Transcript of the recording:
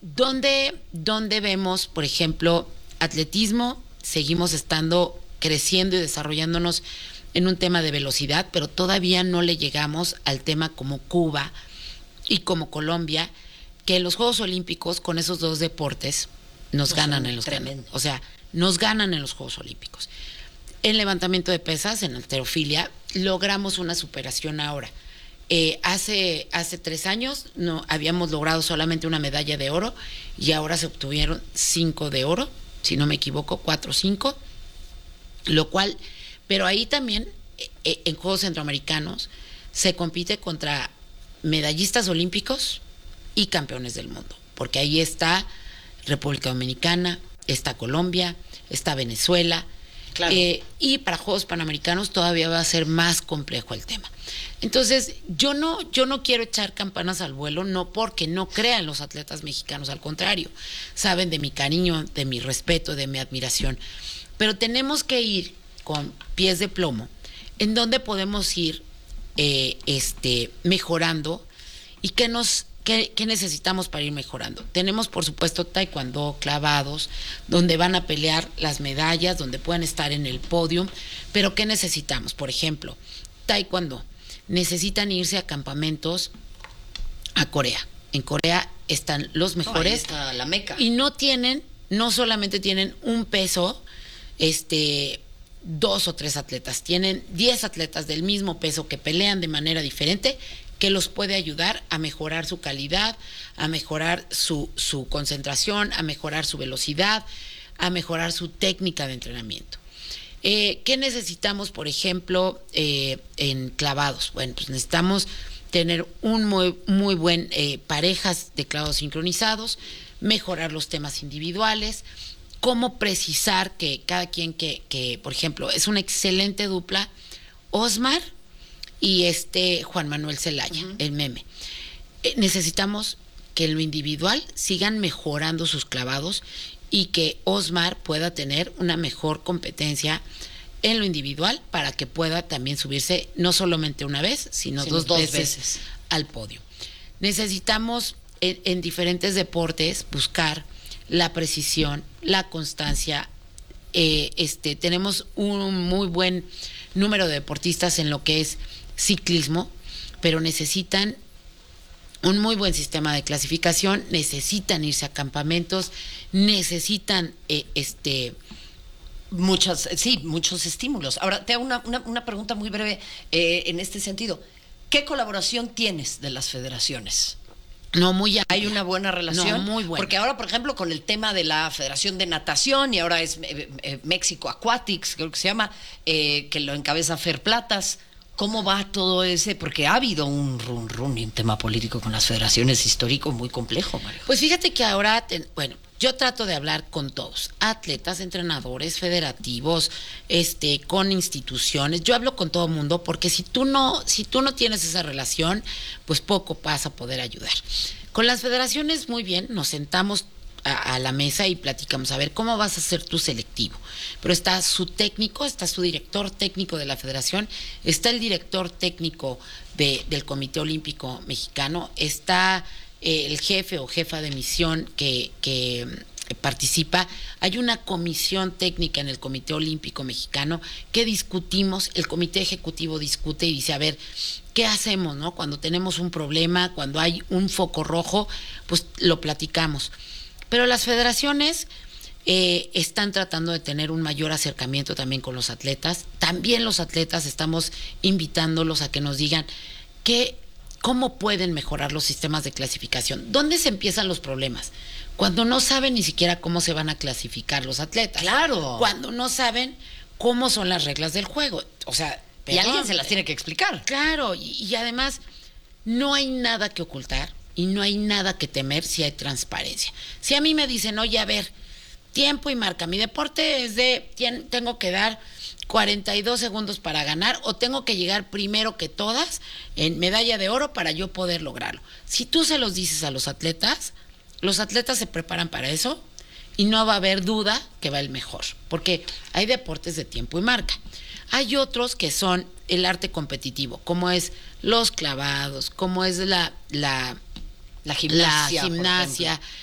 ¿Dónde vemos, por ejemplo, atletismo? Seguimos creciendo y desarrollándonos en un tema de velocidad, pero todavía no le llegamos al tema como Cuba y como Colombia, que en los Juegos Olímpicos, con esos dos deportes, nos ganan en los tremendo. O sea, nos ganan en los Juegos Olímpicos. En levantamiento de pesas, en halterofilia, logramos una superación ahora. Hace 3 años no habíamos logrado solamente una medalla de oro y ahora se obtuvieron 5 de oro, si no me equivoco, 4 o 5, lo cual, pero ahí también en Juegos Centroamericanos se compite contra medallistas olímpicos y campeones del mundo, porque ahí está República Dominicana, está Colombia, está Venezuela. Claro. Y para Juegos Panamericanos todavía va a ser más complejo el tema. Entonces, yo no quiero echar campanas al vuelo, no porque no crea en los atletas mexicanos, al contrario, saben de mi cariño, de mi respeto, de mi admiración, pero tenemos que ir con pies de plomo, en donde podemos ir mejorando y ¿Qué necesitamos para ir mejorando? Tenemos, por supuesto, taekwondo, clavados, donde van a pelear las medallas, donde pueden estar en el podio, pero ¿qué necesitamos? Por ejemplo, taekwondo. Necesitan irse a campamentos a Corea. En Corea están los mejores. Ahí está la meca. Y no solamente tienen un peso, 2 o 3 atletas, tienen 10 atletas del mismo peso que pelean de manera diferente, que los puede ayudar a mejorar su calidad, a mejorar su concentración, a mejorar su velocidad, a mejorar su técnica de entrenamiento. ¿Qué necesitamos, por ejemplo, en clavados? Bueno, pues necesitamos tener un muy buen parejas de clavados sincronizados, mejorar los temas individuales, cómo precisar que cada quien que por ejemplo, es una excelente dupla, Osmar y Juan Manuel Zelaya, el meme. Necesitamos que en lo individual sigan mejorando sus clavados y que Osmar pueda tener una mejor competencia en lo individual para que pueda también subirse no solamente una vez, sino dos veces al podio. Necesitamos en diferentes deportes buscar la precisión, la constancia. Tenemos un muy buen número de deportistas en lo que es ciclismo, pero necesitan un muy buen sistema de clasificación, necesitan irse a campamentos, necesitan muchos estímulos. Ahora, te hago una pregunta muy breve en este sentido. ¿Qué colaboración tienes de las federaciones? No, muy amplia. ¿Hay una buena relación? No, muy buena. Porque ahora, por ejemplo, con el tema de la Federación de Natación, y ahora es México Aquatics, creo que se llama, que lo encabeza Fer Platas. ¿Cómo va todo ese? Porque ha habido un run y un tema político con las federaciones histórico muy complejo, Mario. Pues fíjate que ahora, yo trato de hablar con todos, atletas, entrenadores, federativos, con instituciones. Yo hablo con todo el mundo porque si tú no tienes esa relación, pues poco vas a poder ayudar. Con las federaciones, muy bien, nos sentamos a la mesa y platicamos, a ver, ¿cómo vas a hacer tu selectivo? Pero está su técnico, está su director técnico de la federación, está el director técnico del Comité Olímpico Mexicano, está el jefe o jefa de misión que participa. Hay una comisión técnica en el Comité Olímpico Mexicano que discutimos, el Comité Ejecutivo discute y dice, a ver, ¿qué hacemos, no? Cuando tenemos un problema, cuando hay un foco rojo, pues lo platicamos. Pero las federaciones están tratando de tener un mayor acercamiento también con los atletas. También los atletas estamos invitándolos a que nos digan cómo pueden mejorar los sistemas de clasificación. ¿Dónde se empiezan los problemas? Cuando no saben ni siquiera cómo se van a clasificar los atletas. Claro. Cuando no saben cómo son las reglas del juego. O sea, y alguien se las tiene que explicar. Claro, y además no hay nada que ocultar. Y no hay nada que temer si hay transparencia. Si a mí me dicen, oye, a ver, tiempo y marca, mi deporte es tengo que dar 42 segundos para ganar o tengo que llegar primero que todas en medalla de oro para yo poder lograrlo. Si tú se los dices a los atletas se preparan para eso y no va a haber duda que va el mejor. Porque hay deportes de tiempo y marca. Hay otros que son el arte competitivo, como es los clavados, como es la gimnasia,